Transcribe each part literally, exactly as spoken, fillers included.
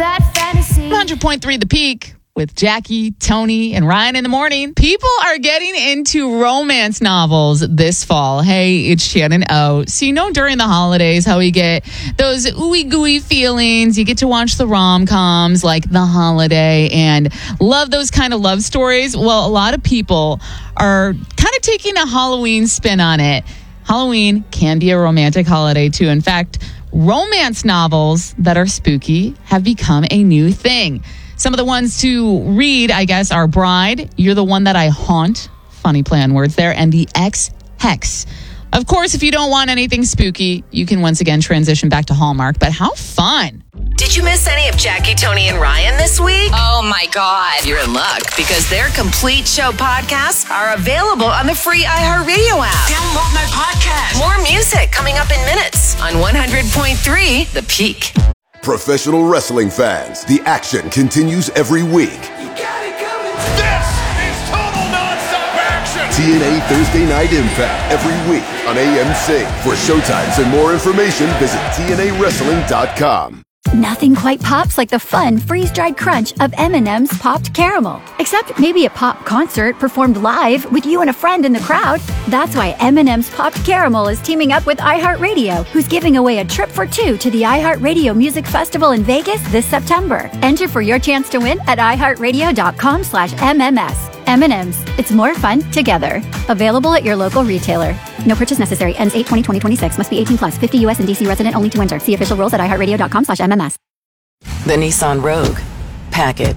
that fantasy. one hundred point three The Peak with Jackie, Tony, and Ryan in the morning. People are getting into romance novels this fall. Hey, it's Shannon O. So you know during the holidays how we get those ooey gooey feelings. You get to watch the rom-coms like The Holiday and love those kind of love stories. Well, a lot of people are kind of taking a Halloween spin on it. Halloween can be a romantic holiday too. In fact, romance novels that are spooky have become a new thing. Some of the ones to read, I guess, are Bride, You're the One That I Haunt, funny play on words there, and The Ex-Hex. Of course, if you don't want anything spooky, you can once again transition back to Hallmark, but how fun! Did you miss any of Jackie, Tony, and Ryan this week? Oh my God. You're in luck because their complete show podcasts are available on the free iHeartRadio app. Download my podcast. More music coming up in minutes on one hundred point three The Peak. Professional wrestling fans, the action continues every week. You got it coming. This is total nonstop action. T N A Thursday Night Impact every week on A M C. For showtimes and more information, visit T N A wrestling dot com. Nothing quite pops like the fun, freeze-dried crunch of M and M's Popped Caramel. Except maybe a pop concert performed live with you and a friend in the crowd. That's why M and M's Popped Caramel is teaming up with iHeartRadio, who's giving away a trip for two to the iHeartRadio Music Festival in Vegas this September. Enter for your chance to win at iHeartRadio.com slash MMS. M and M's. It's more fun together. Available at your local retailer. No purchase necessary. Ends eight twenty twenty twenty-six. Must be eighteen plus. fifty U S and D C resident only to enter. See official rules at iHeartRadio.com slash MMS. The Nissan Rogue. Pack it.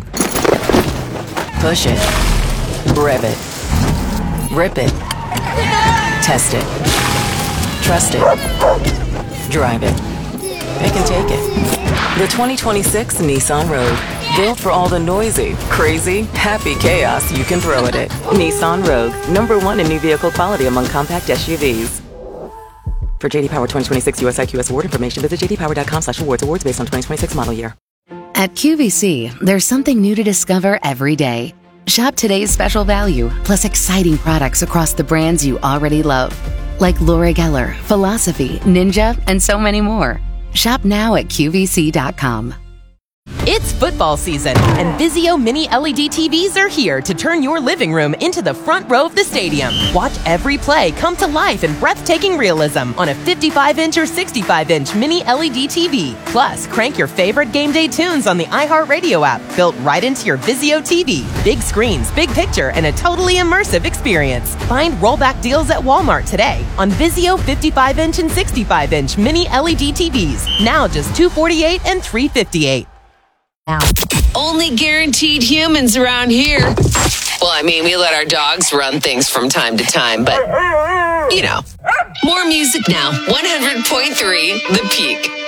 Push it. Rev it. Rip it. Test it. Trust it. Drive it. Pick and take it. The twenty twenty-six Nissan Rogue. Built for all the noisy, crazy, happy chaos you can throw at it. Nissan Rogue. Number one in new vehicle quality among compact S U Vs. For J D Power twenty twenty-six U S I Q S award information, visit j d power dot com slash awards. Awards based on twenty twenty-six model year. At Q V C, there's something new to discover every day. Shop today's special value, plus exciting products across the brands you already love. Like Laura Geller, Philosophy, Ninja, and so many more. Shop now at Q V C dot com. It's football season, and Vizio Mini L E D T Vs are here to turn your living room into the front row of the stadium. Watch every play come to life in breathtaking realism on a fifty-five inch or sixty-five inch Mini L E D T V. Plus, crank your favorite game day tunes on the iHeartRadio app, built right into your Vizio T V. Big screens, big picture, and a totally immersive experience. Find rollback deals at Walmart today on Vizio fifty-five inch and sixty-five inch Mini L E D T Vs. Now just two hundred forty-eight dollars and three hundred fifty-eight dollars. Now. Only guaranteed humans around here. Well, I mean, we let our dogs run things from time to time, but, you know. More music now. one hundred point three The Peak.